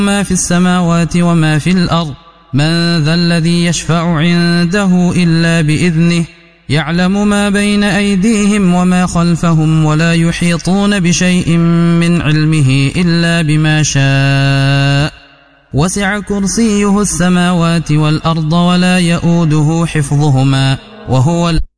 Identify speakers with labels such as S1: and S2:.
S1: ما في السماوات وما في الأرض من ذا الذي يشفع عنده إلا بإذنه يعلم ما بين أيديهم وما خلفهم ولا يحيطون بشيء من علمه إلا بما شاء وسع كرسيه السماوات والأرض ولا يؤوده حفظهما وهو